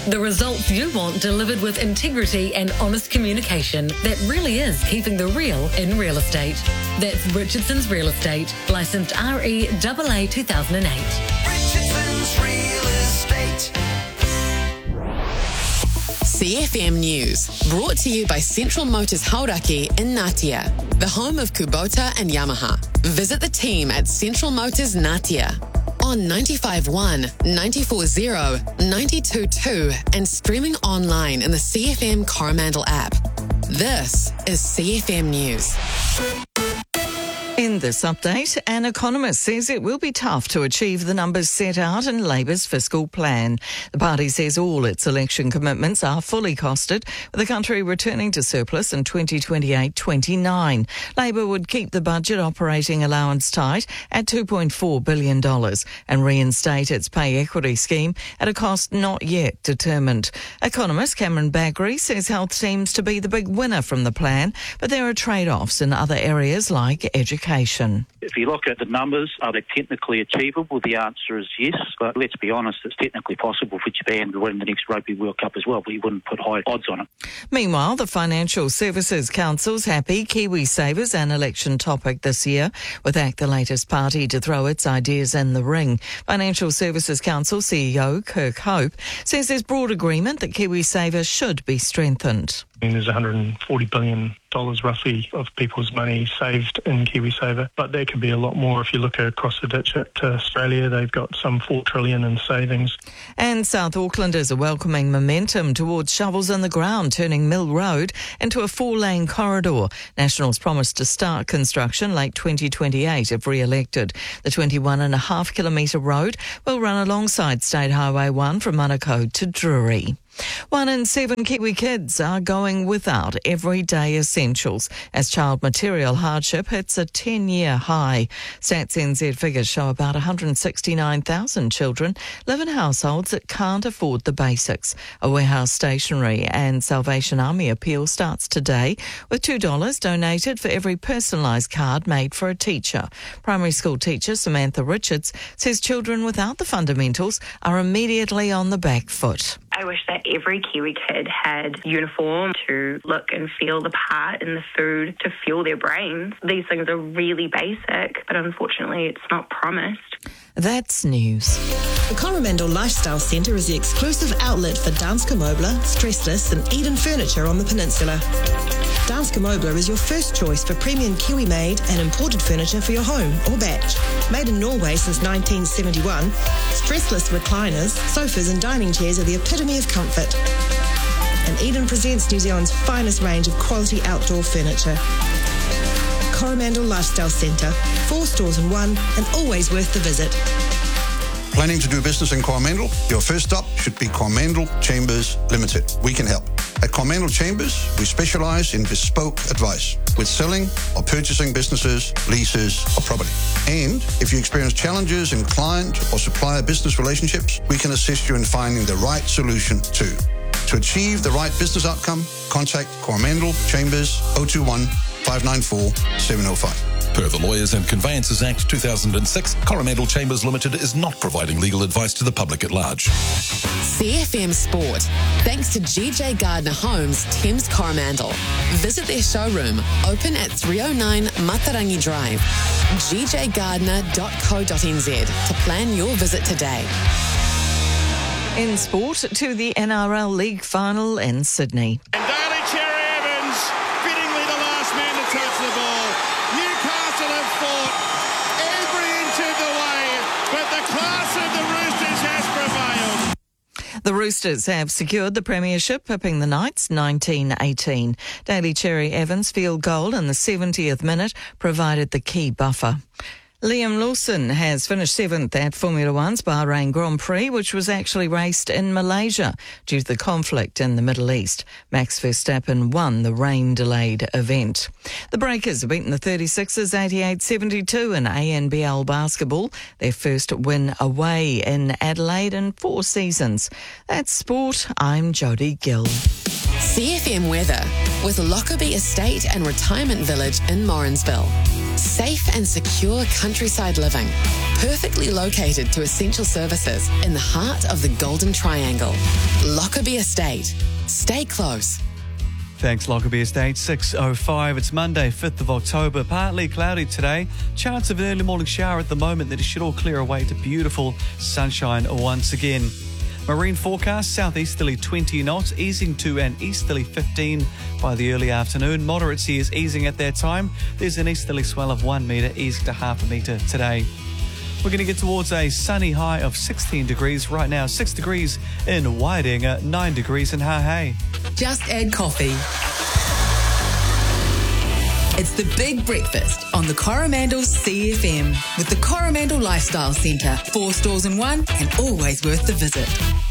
The results you want delivered with integrity and honest communication that really is keeping the real in real estate. That's Richardson's Real Estate, licensed REAA 2008. Richardson's Real Estate. CFM News, brought to you by Central Motors Hauraki in Ngatea, the home of Kubota and Yamaha. Visit the team at Central Motors Ngatea on 95.1, 94.0, 92.2 and streaming online in the CFM Coromandel app. This is CFM News. In this update, an economist says it will be tough to achieve the numbers set out in Labour's fiscal plan. The party says all its election commitments are fully costed, with the country returning to surplus in 2028-29. Labour would keep the budget operating allowance tight at $2.4 billion and reinstate its pay equity scheme at a cost not yet determined. Economist Cameron Baggery says health seems to be the big winner from the plan, but there are trade-offs in other areas like education. If you look at the numbers, are they technically achievable? The answer is yes, but let's be honest, it's technically possible for Japan to win the next Rugby World Cup as well, but you wouldn't put high odds on it. Meanwhile, the Financial Services Council's happy KiwiSavers an election topic this year, with ACT the latest party to throw its ideas in the ring. Financial Services Council CEO Kirk Hope says there's broad agreement that KiwiSaver should be strengthened. There's $140 billion roughly of people's money saved in KiwiSaver, but there could be a lot more. If you look across the ditch at Australia, they've got some $4 trillion in savings. And South Aucklanders are welcoming momentum towards shovels in the ground, turning Mill Road into a 4-lane corridor. Nationals promised to start construction late 2028 if re-elected. The 21.5 kilometre road will run alongside State Highway 1 from Manukau to Drury. 1 in 7 Kiwi kids are going without everyday essentials as child material hardship hits a 10-year high. Stats NZ figures show about 169,000 children live in households that can't afford the basics. A Warehouse Stationery and Salvation Army appeal starts today with $2 donated for every personalised card made for a teacher. Primary school teacher Samantha Richards says children without the fundamentals are immediately on the back foot. I wish that every Kiwi kid had uniform to look and feel the part and the food to fuel their brains. These things are really basic, but unfortunately it's not promised. That's news. The Coromandel Lifestyle Centre is the exclusive outlet for Danske Møbler, Stressless and Eden Furniture on the peninsula. Danske Møbler is your first choice for premium Kiwi-made and imported furniture for your home or batch. Made in Norway since 1971, stressless recliners, sofas and dining chairs are the epitome of comfort. And Eden presents New Zealand's finest range of quality outdoor furniture. Coromandel Lifestyle Centre, 4 stores in 1 and always worth the visit. Planning to do business in Coromandel? Your first stop should be Coromandel Chambers Limited. We can help. At Coromandel Chambers, we specialise in bespoke advice with selling or purchasing businesses, leases or property. And if you experience challenges in client or supplier business relationships, we can assist you in finding the right solution too. To achieve the right business outcome, contact Coromandel Chambers 021 594 705. Per the Lawyers and Conveyances Act 2006, Coromandel Chambers Limited is not providing legal advice to the public at large. CFM Sport, thanks to GJ Gardner Homes, Thames Coromandel. Visit their showroom, open at 309 Matarangi Drive, gjgardner.co.nz to plan your visit today. In sport, to the NRL League final in Sydney. And Daly Cherry Evans, fittingly the last man to touch the ball. Newcastle have fought every inch of the way, but the class of the Roosters has prevailed. The Roosters have secured the premiership, pipping the Knights 19-18. Daly Cherry Evans' field goal in the 70th minute provided the key buffer. Liam Lawson has finished 7th at Formula One's Bahrain Grand Prix, which was actually raced in Malaysia due to the conflict in the Middle East. Max Verstappen won the rain-delayed event. The Breakers have beaten the 36ers 88-72 in ANBL basketball, their first win away in Adelaide in 4 seasons. That's sport. I'm Jodie Gill. CFM weather with Lockerbie Estate and Retirement Village in Morrinsville. Safe and secure countryside living, perfectly located to essential services in the heart of the Golden Triangle. Lockerbie Estate. Stay close. Thanks, Lockerbie Estate. 6:05. It's Monday, 5th of October. Partly cloudy today. Chance of an early morning shower at the moment. That it should all clear away to beautiful sunshine once again. Marine forecast, southeasterly 20 knots, easing to an easterly 15 by the early afternoon. Moderate seas easing at that time. There's an easterly swell of 1 metre, easing to half a metre today. We're going to get towards a sunny high of 16 degrees. Right now, 6 degrees in Waidinga, 9 degrees in Hahei. Just add coffee. It's the Big Breakfast on the Coromandel CFM with the Coromandel Lifestyle Centre. 4 stores in one and always worth the visit.